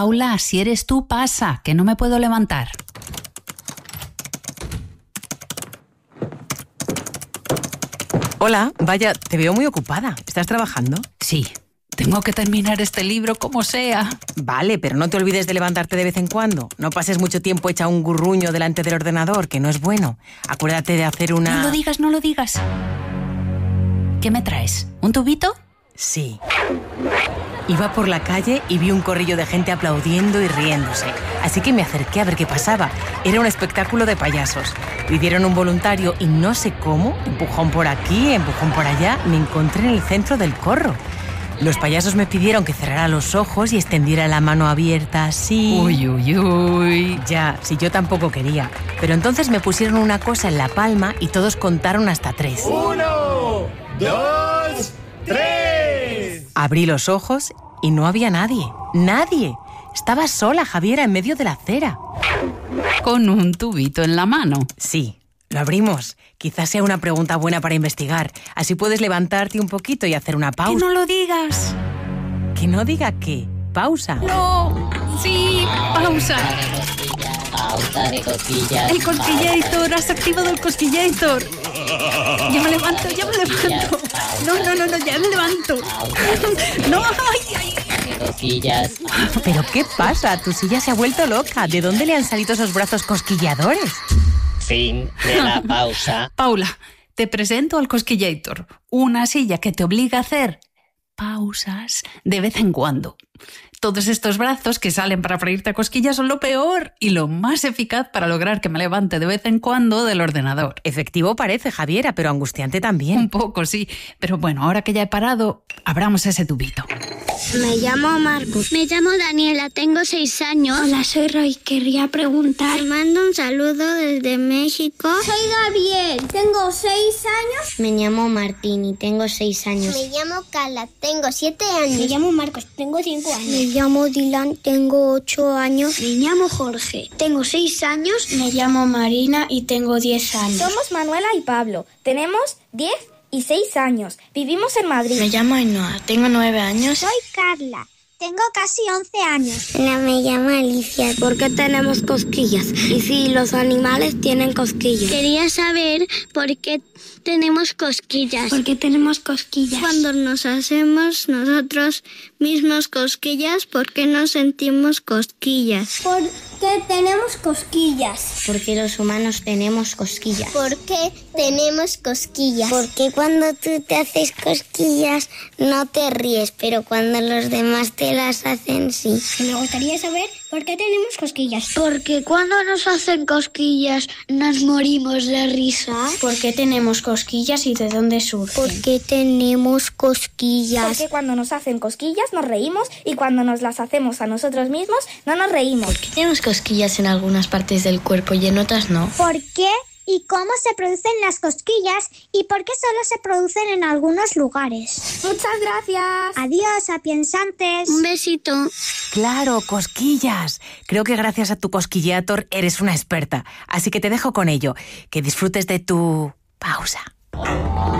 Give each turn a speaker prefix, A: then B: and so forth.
A: Paula, si eres tú, pasa, que no me puedo levantar.
B: Hola, vaya, te veo muy ocupada. ¿Estás trabajando?
A: Sí, tengo que terminar este libro como sea.
B: Vale, pero no te olvides de levantarte de vez en cuando. No pases mucho tiempo hecha un gurruño delante del ordenador, que no es bueno. Acuérdate de hacer una...
A: No lo digas. ¿Qué me traes? ¿Un tubito?
B: Sí. Iba por la calle y vi un corrillo de gente aplaudiendo y riéndose. Así que me acerqué a ver qué pasaba. Era un espectáculo de payasos. Pidieron un voluntario y no sé cómo, empujón por aquí, empujón por allá, me encontré en el centro del corro. Los payasos me pidieron que cerrara los ojos y extendiera la mano abierta así.
A: Uy.
B: Ya, si yo tampoco quería. Pero entonces me pusieron una cosa en la palma y todos contaron hasta 3.
C: 1, 2, 3.
B: Abrí los ojos y no había nadie. ¡Nadie! Estaba sola, Javiera, en medio de la acera.
A: Con un tubito en la mano.
B: Sí, lo abrimos. Quizás sea una pregunta buena para investigar. Así puedes levantarte un poquito y hacer una pausa.
A: ¡Que no lo digas!
B: ¿Que no diga qué? ¿Pausa?
A: ¡No! ¡Sí! ¡Pausa!
D: Pausa de cosquillas.
A: ¡El Cosquillator! ¡Has activado el Cosquillator! ¡Ya me levanto! No, ya me levanto. ¡No! ¡Ay!
D: Cosquillas.
B: ¿Pero qué pasa? Tu silla se ha vuelto loca. ¿De dónde le han salido esos brazos cosquilladores?
D: Fin de la pausa.
A: Paula, te presento al Cosquillator. Una silla que te obliga a hacer pausas de vez en cuando. Todos estos brazos que salen para freírte a cosquillas son lo peor y lo más eficaz para lograr que me levante de vez en cuando del ordenador.
B: Efectivo parece, Javiera, pero angustiante también.
A: Un poco, sí. Pero bueno, ahora que ya he parado, abramos ese tubito.
E: Me llamo Marcos.
F: Me llamo Daniela, tengo 6 años.
E: Hola, soy Roy. Querría preguntar.
F: Te mando un saludo desde México.
E: Soy Gabriel, tengo 6 años.
F: Me llamo Martín y tengo 6 años.
E: Me llamo Carla, tengo 7 años.
F: Me llamo Marcos, tengo 5 años.
E: Me llamo Dylan, tengo 8 años.
F: Me llamo Jorge, tengo 6 años.
E: Me llamo Marina y tengo 10 años.
G: Somos Manuela y Pablo. Tenemos 10 y 6 años. Vivimos en Madrid.
E: Me llamo Ainhoa, tengo 9 años.
F: Soy Carla, tengo casi 11 años.
E: Hola, me llamo Alicia. ¿Por qué tenemos cosquillas? Y si los animales tienen cosquillas.
F: Quería saber por qué tenemos cosquillas.
E: ¿Por qué tenemos cosquillas?
F: Cuando nos hacemos nosotros mismos cosquillas, ¿por qué no sentimos cosquillas?
E: ¿Por qué tenemos cosquillas?
F: Porque los humanos tenemos cosquillas.
E: ¿Por qué tenemos cosquillas? Porque cuando tú te haces cosquillas no te ríes, pero cuando los demás te las hacen sí.
F: Me gustaría saber por qué tenemos cosquillas.
E: Porque cuando nos hacen cosquillas nos morimos de risa.
F: ¿Por qué tenemos cosquillas y de dónde surgen?
E: Porque tenemos cosquillas.
G: Porque cuando nos hacen cosquillas nos reímos y cuando nos las hacemos a nosotros mismos no nos reímos.
F: ¿Por qué tenemos cosquillas en algunas partes del cuerpo y en otras no?
H: ¿Por qué y cómo se producen las cosquillas y por qué solo se producen en algunos lugares?
G: Muchas gracias.
H: Adiós, sapiensantes.
F: Un besito.
B: Claro, cosquillas. Creo que gracias a tu Cosquillator eres una experta. Así que te dejo con ello. Que disfrutes de tu pausa.